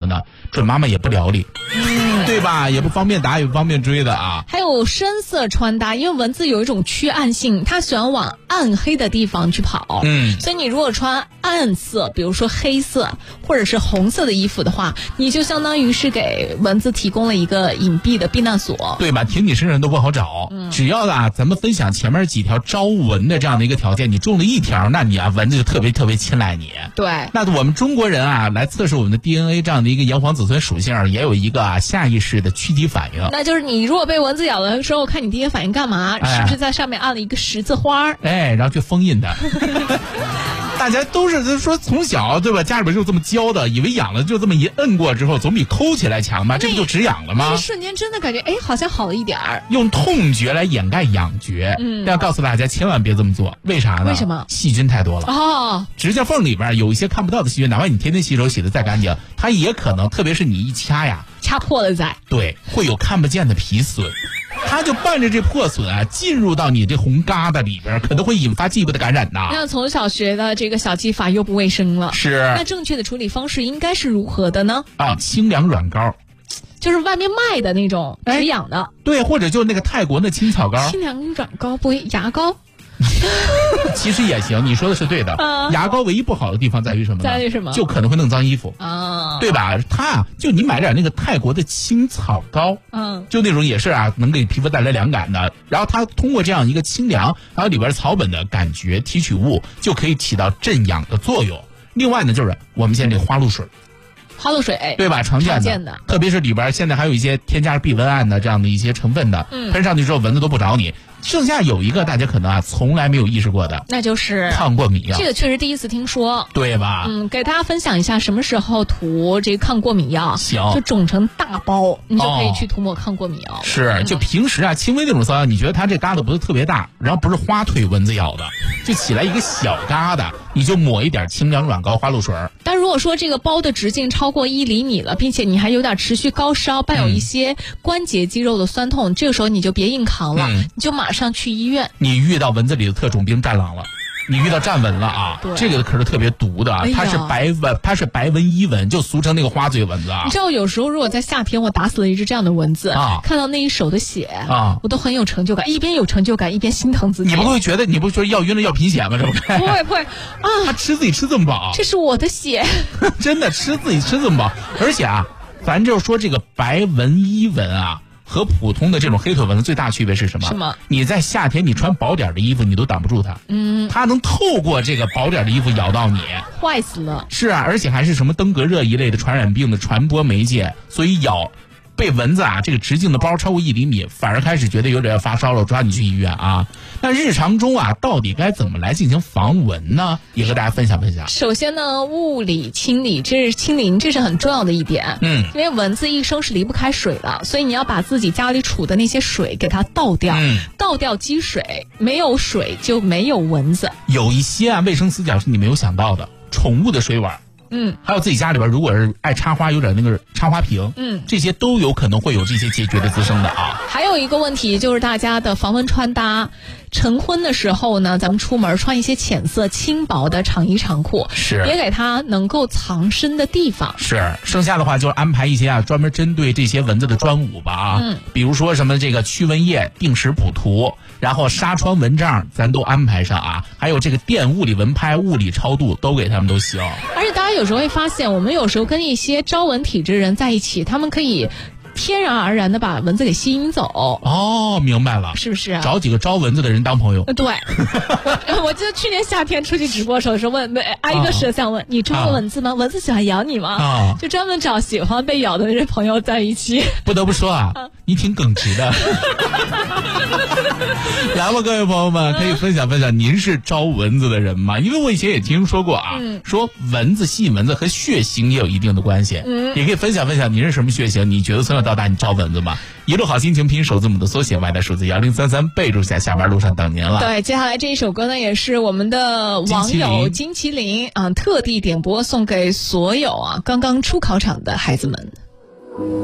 呢？准妈妈也不聊理，对吧？也不方便打，也不方便追的啊。 还有深色穿搭，因为蚊子有一种趋暗性，它喜欢往暗黑的地方去跑。所以你如果穿暗色，比如说黑色或者是红色的衣服的话，你就相当于是给蚊子提供了一个隐蔽的避难所， 对吧？停你身上都不好找。只要咱们分享前面几条招蚊的这样的一个条件，你中了一条，那你蚊子就特别特别青睐你。 对， 那我们中国人来测试我们的 DNA 这样的一个炎黄子孙属性，也有一个下意识的躯体反应。 那就是你如果被蚊子咬的时候，看你第一反应干嘛？是不是在上面按了一个十字花？ 然后去封印它。大家都是说从小对吧，家里边就这么教的，以为痒了就这么一摁过之后，总比抠起来强吧？这不就止痒了吗？ 那一瞬间真的感觉好像好了一点儿。 用痛觉来掩盖痒觉，要告诉大家千万别这么做。为啥呢？ 为什么？ 细菌太多了。指甲缝里边有一些看不到的细菌，哪怕你天天洗手洗得再干净，它也可能，特别是你一掐破了对，会有看不见的皮损。它就伴着这破损进入到你这红疙瘩里边，可能会引发进一步的感染呐。 那从小学的这个小技法又不卫生了。 是。 那正确的处理方式应该是如何的呢？ 清凉软膏， 就是外面卖的那种止痒的。 对，或者就那个泰国的青草膏。 清凉软膏不会牙膏。 其实也行，你说的是对的。牙膏唯一不好的地方在于什么呢？ 在于什么？ 就可能会弄脏衣服对吧？就你买点那个泰国的青草膏，就那种也是能给皮肤带来凉感的。然后它通过这样一个清凉，还有里边草本的感觉提取物，就可以起到镇痒的作用。另外呢，就是我们现在这个花露水。 花露水对吧？常见的，特别是里边现在还有一些添加避蚊胺的这样的一些成分的，喷上去之后蚊子都不找你。剩下有一个大家可能从来没有意识过的， 那就是抗过敏药。 这个确实第一次听说， 对吧？ 给大家分享一下什么时候涂这个抗过敏药。 行， 就肿成大包，你就可以去涂抹抗过敏药。 是，就平时轻微那种瘙痒，你觉得它这疙瘩不是特别大，然后不是花腿蚊子咬的，就起来一个小疙瘩，你就抹一点清凉软膏、花露水。 但如果说这个包的直径超过1厘米了，并且你还有点持续高烧，伴有一些关节肌肉的酸痛，这个时候你就别硬扛了，你就马上去医院。 你遇到蚊子里的特种兵战狼了，你遇到战蚊了这个可是特别毒的它是白纹伊蚊，就俗称那个花嘴蚊子你知道有时候如果在夏天我打死了一只这样的蚊子看到那一手的血我都很有成就感，一边有成就感一边心疼自己。 你不会觉得要晕了要贫血吗？这不会他吃自己吃这么饱， 这是我的血真的吃自己吃这么饱。而且咱就是说这个白纹伊蚊和普通的这种黑腿蚊子最大区别是什么？ 什么？ 你在夏天你穿薄点的衣服你都挡不住它，它能透过这个薄点的衣服咬到你， 坏死了。 是而且还是什么登革热一类的传染病的传播媒介，所以被蚊子这个直径的包超过1厘米，反而开始觉得有点要发烧了，抓你去医院那日常中到底该怎么来进行防蚊呢？也和大家分享分享。 首先呢，物理清理，这是很重要的一点。因为蚊子一生是离不开水的，所以你要把自己家里储的那些水给它倒掉，倒掉积水，没有水就没有蚊子。有一些卫生死角是你没有想到的，宠物的水碗。还有自己家里边如果是爱插花，有点那个插花瓶，这些都有可能会有这些结节的滋生的还有一个问题就是大家的防蚊穿搭，晨昏的时候呢，咱们出门穿一些浅色轻薄的长衣长裤， 是别给它能够藏身的地方。 是，剩下的话就安排一些专门针对这些蚊子的专舞吧比如说什么这个驱蚊液定时补涂，然后纱窗蚊帐咱都安排上还有这个电物理蚊拍、物理超度都给他们都行。 而且大家有时候会发现，我们有时候跟一些招蚊体质人在一起，他们可以天然而然的把蚊子给吸引走。 明白了， 是不是找几个招蚊子的人当朋友。 对我记得去年夏天出去直播的时候说问一个摄像问你招过蚊子吗？蚊子喜欢咬你吗？就专门找喜欢被咬的那些朋友在一起。 不得不说你挺耿直的来吧，各位朋友们，可以分享分享您是招蚊子的人吗？因为我以前也听说过说蚊子吸引蚊子和血型也有一定的关系也可以分享分享您是什么血型，你觉得从小到大你招蚊子吗？一路好心情拼首字母的缩写外的数字1033，备注下班路上等您了。 对，接下来这一首歌呢也是我们的网友金麒麟特地点播送给所有刚刚出考场的孩子们。